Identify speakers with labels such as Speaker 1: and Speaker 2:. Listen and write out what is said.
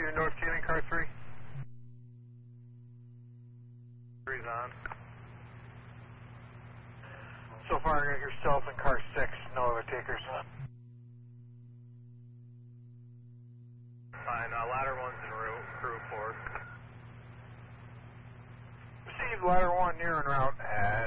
Speaker 1: California North Canyon, car 3. 3's on. So far, I got yourself in car 6, no other takers.
Speaker 2: Fine, ladder 1's en route, crew 4.
Speaker 1: Received ladder 1 near en route at